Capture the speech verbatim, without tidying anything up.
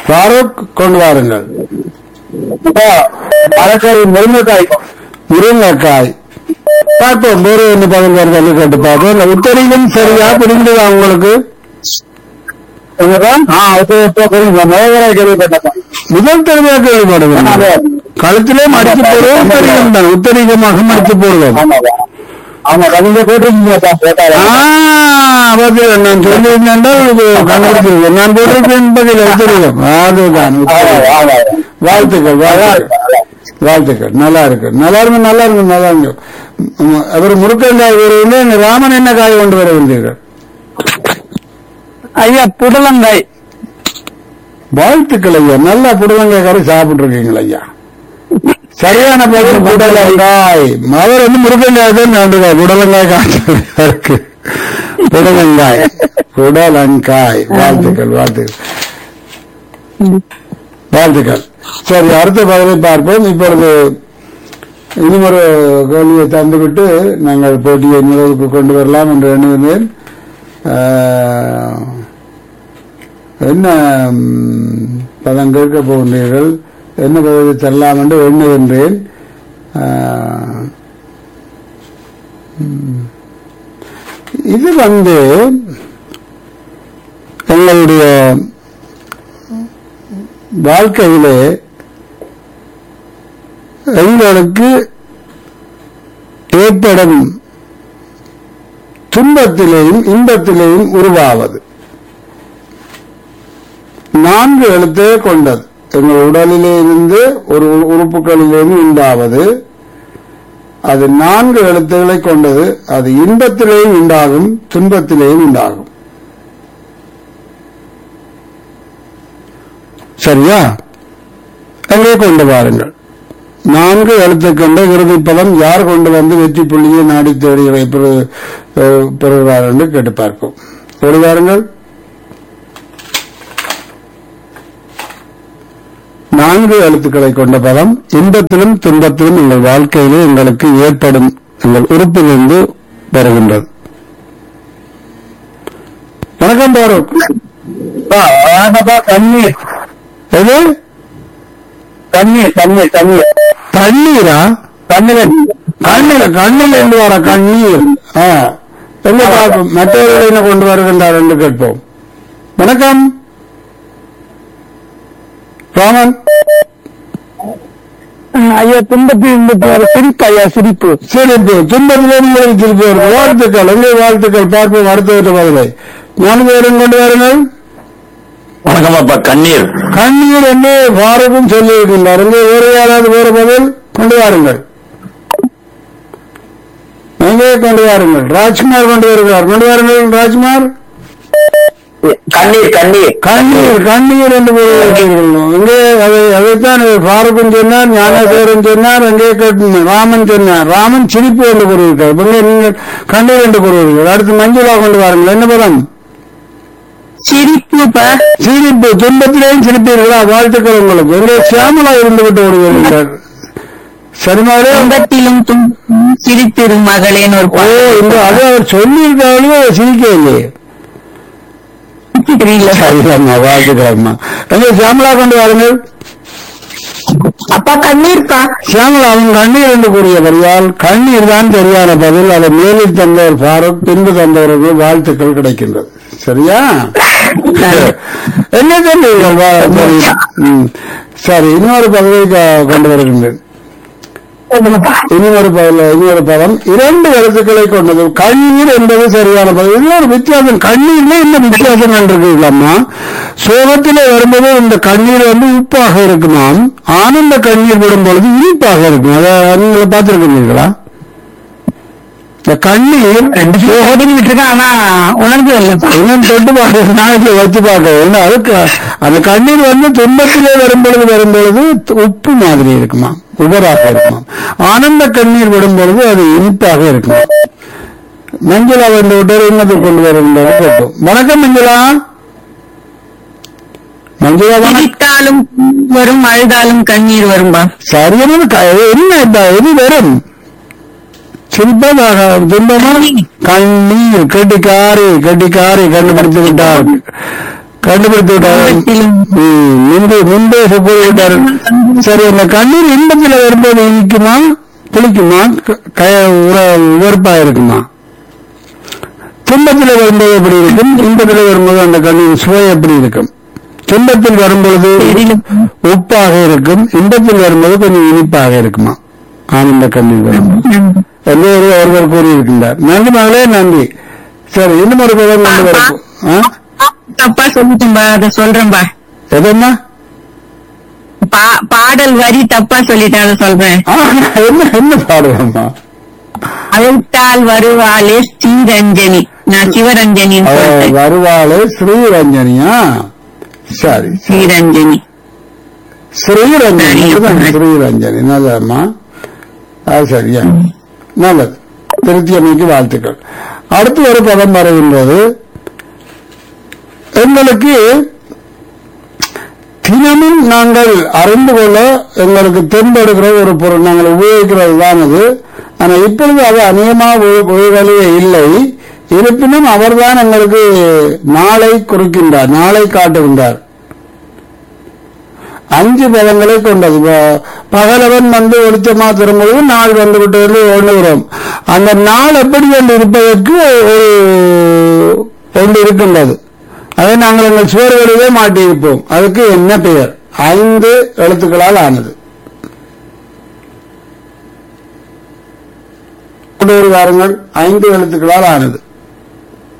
ஃபாரூக் கொண்டு வாருங்கள். மரக்கறி முருங்கைக்காய். முருங்கைக்காய் பார்ப்போம். வேறு என்ன பதில் வருது கேட்டு பார்ப்போம். இந்த உத்தரவும் சரியா புரிந்ததா உங்களுக்கு? முதல் தடவையாக கேள்விப்படுவேன். கழுத்திலே மடிச்சு போடுவோம், உத்தரீகம் தான் உத்தரீகமாக மடிச்சு போடுவோம். நான் சொல்லியிருந்தேன் கண்டுபிடிச்சிருக்கேன். நான் போட்டிருக்கேன் பதில் உத்தரீகம். அதுதான் வாழ்த்துக்கள் வாழ்த்துக்கள். நல்லா இருக்கு நல்லா இருக்கு நல்லா இருக்கு நல்லா இருக்கு. அவர் முருக்கங்காய் வருவதில் ராமன் என்ன காய் கொண்டு வர வந்தீர்கள்? ஐயா புடலங்காய். வாழ்த்துக்கள் ஐயா. நல்லா புடலங்காய் கறி சாப்பிட்டு இருக்கீங்களா ஐயா? சரியான பதில் புடலங்காய். அவர் வந்து முருகங்காய் தான் வேண்டுகாய். புடலங்காய் காய்ச்சல் இருக்கு. புடலங்காய் புடலங்காய். வாழ்த்துக்கள் வாழ்த்துக்கள் வாழ்த்துக்கள். சரி, அடுத்த பதிலை பார்ப்போம். இப்பொழுது இன்னும் ஒரு கேள்வியை தந்துவிட்டு நாங்கள் போட்டியை நிறைவுக்கு கொண்டு வரலாம் என்று எண்ணுகிறேன். என்ன பதம் கேட்க போகின்றீர்கள்? என்ன பதிலை தரலாம் என்று எண்ணுகின்றேன். இது வந்து எங்களுடைய வாழ்க்கையிலே எங்களுக்கு ஏற்படும் துன்பத்திலேயும் இன்பத்திலேயும் உருவாவது நான்கு எழுத்தே கொண்டது. எங்கள் உடலிலே இருந்து ஒரு உறுப்புகளிலிருந்து உண்டாவது அது நான்கு எழுத்துக்களை கொண்டது. அது இன்பத்திலேயும் உண்டாகும், துன்பத்திலேயும் உண்டாகும். சரியா? அங்கே கொண்டு வாருங்கள். நான்கு எழுத்து கொண்ட இறுதி பதம் யார் கொண்டு வந்து வெற்றி புள்ளியை நாடி தேடி பெறுகிறார் என்று கேட்டு பார்ப்போம். கொண்டு வாருங்கள். நான்கு எழுத்துக்களை கொண்ட பதம் இன்பத்திலும் துன்பத்திலும் எங்கள் வாழ்க்கையிலே எங்களுக்கு ஏற்படும் எங்கள் உறுப்பிலிருந்து வருகின்றது. வணக்கம் பாரூக். தண்ணீர். எது? தண்ணீர் தண்ணீர் தண்ணீர் தண்ணீரா? தண்ணீர் கண்ணீர் கண்ணில் என்று வர கண்ணீர். என்ன பார்ப்போம். மற்றவர்கள் என்ன கொண்டு வருகின்றார் என்று கேட்போம். வணக்கம் ராமன். ஐயா துன்பத்தில் சிரிப்பு. ஐயா சிரிப்பு சிரிப்பு. துன்பத்திலே நீங்கள் திருப்பி வரும். வாழ்த்துக்கள். எங்கே வாழ்த்துக்கள் பார்ப்போம். அடுத்த பதிலை நான்கு பேரும் கொண்டு வாருங்கள். வணக்கம் அப்பா. கண்ணீர். கண்ணீர் என்று பாரதும் சொல்லியிருக்கின்றார். எங்கே வேறு யாராவது வேறு பதில் கொண்டு வாருங்கள். எங்கே கொண்டு வாருங்கள். ராஜ்குமார் கொண்டு வருகிறார். கொண்டு வாருங்கள் ராஜ்குமார். கண்ணீர் கண்ணீர் கண்ணீர் கண்ணீர் என்று இங்கே அதை அதைத்தான் பாரதம் சொன்னார், ஞானசேகரன் சொன்னார், அங்கே ராமன் சொன்னார். ராமன் சிரிப்பு என்று கூறுவீர்கள். நீங்கள் கண்ணீர் என்று கூறுவீர்கள். அடுத்து மஞ்சுளா கொண்டு வாருங்கள். என்ன பதம்? சிரிப்பு. சிரிப்பு. துன்பத்திலேயும் சிரிப்பீர்களா? வாழ்த்துக்கள் உங்களுக்கு. எங்கே சியாமலா இருந்து விட்டு ஓடுகிறார். சரிமாவே துன்பத்திலும் சிரித்திரும் மகளேன்னு ஒரு. ஓ, இந்த அதை அவர் சொல்லியிருக்காங்களே சிரிக்க இல்லையே. சரிதாம்மா, வாழ்த்துக்கள்மா. எங்கே சியாமலா கொண்டு வாருங்கள். அப்பா கண்ணீர்ப்பா. சியாமலா அவன் கண்ணீர் என்று கூறியவரையால் கண்ணீர் தான் சரியான பதில். அதை மேலில் தந்தவர் பாரூக், பின்பு தந்தவருக்கு வாழ்த்துக்கள் கிடைக்கின்றது. சரியா? என்ன சொன்னீர்கள்? சரி, இன்னொரு பதவியை கொண்டு வருகின்றேன். இன்னொரு இன்னொரு பதம் இரண்டு எழுத்துக்களை கொண்டது. கண்ணீர் என்பது சரியான பதம். இன்னொரு வித்தியாசம். கண்ணீர்ல என்ன வித்தியாசம் கண்டிருக்கீங்களா? சோகத்திலே வரும்போது இந்த கண்ணீர் வந்து உப்பாக இருக்குமாம். ஆனந்த கண்ணீர் விடும் பொழுது இனிப்பாக இருக்கும். அதை நீங்களை பார்த்திருக்கீங்களா? இந்த கண்ணீர் ரெண்டு சோகத்தில் விட்டுருக்கேன். ஆனா உணர்ந்து இன்னும் தொட்டு பார்க்க நாளைக்கு வச்சு பார்க்க. அதுக்கு அந்த கண்ணீர் வந்து துன்பத்திலே வரும்பொழுது வரும்பொழுது உப்பு மாதிரி இருக்குமா, உபராக இருக்குமா. ஆனந்த கண்ணீர் விடும் பொழுது அது இனிப்பாக இருக்குமா. மஞ்சுளா வந்து விட்டு இன்னத்தை கொண்டு வருகின்றது கேட்கும். வணக்கம் மஞ்சுளா. மஞ்சுளா சிரித்தாலும் வரும், அழுதாலும் கண்ணீர் வரும்பா. சரியான என்ன எது வரும்? சிரிப்பதாக துன்பமா? கண்ணீர். கெட்டிக்காரி கெட்டிக்காரி கண்டுபிடித்து விட்டார். கண்டுபிடித்து விட்டார். இன்பத்திலும். ம், முன்பு முன்பே போய்விட்டார். சரி, அந்த கண்ணீர் இன்பத்தில் வரும்போது இனிக்குமா புளிக்குமா உவர்ப்பா இருக்குமா? துன்பத்தில் வரும்போது எப்படி இருக்கும்? இன்பத்தில் வரும்போது அந்த கண்ணீர் சுவை எப்படி இருக்கும்? துன்பத்தில் வரும்பொழுது உப்பாக இருக்கும், இன்பத்தில் வரும்போது கொஞ்சம் இனிப்பாக இருக்குமா ஆனந்த கண்ணீர் வரும்போது என்று ஒரு ஒருவர் கூறியிருக்கின்றார். நன்றி மகளே, நன்றி. சரி, இன்னும் ஒரு பதம் கொண்டு வரும். தப்பா சொல்லிட்டேன்பா, அதை சொல்றேன்பா. எதம்மா? பா- பாடல் வரி தப்பா சொல்லிட்டேன், அதை சொல்றேன். ஆ, என்ன என்ன பாடுவோம்மா? அழைத்தால் வருவாளே ஸ்ரீரஞ்சனி. நான் சிவரஞ்சனின்னு சொல்றேன். வருவாளே ஸ்ரீரஞ்சனியா? சரி, ஸ்ரீரஞ்சனி. ஸ்ரீரஞ்சனி சரி, தான், அப்ப. ஸ்ரீரஞ்சனி. நல்லதம்மா, அது சரியா? நல்லது, திருத்தி அமைக்கு வாழ்த்துக்கள். அடுத்து ஒரு பதம் வருகின்றது. எங்களுக்கு தினமும் நாங்கள் அறிந்து கொள்ள எங்களுக்கு தென்படுகிற ஒரு பொருள், நாங்கள் உபயோகிக்கிறது தான் அது. ஆனால் இப்பொழுது அது அநேகமாக உபயோகிலே இல்லை. இருப்பினும் அவர்தான் எங்களுக்கு நாளை குறிக்கின்றார், நாளை காட்டுகின்றார். அஞ்சு பதங்களை கொண்டது. ப- பகலவன் வந்து வெளிச்சமா திரும்புவது நாள் வந்து விட்டு எண்ணுகிறோம். அந்த நாள் எப்படி என்று இருப்பதற்கு ஒரு ஒன்று இருக்கின்றது. அதை நாங்கள் எங்கள் சுவர்களிலே மாட்டியிருப்போம். அதுக்கு என்ன பெயர்? ஐந்து எழுத்துக்களால் ஆனது. வாருங்கள், ஐந்து எழுத்துக்களால் ஆனது.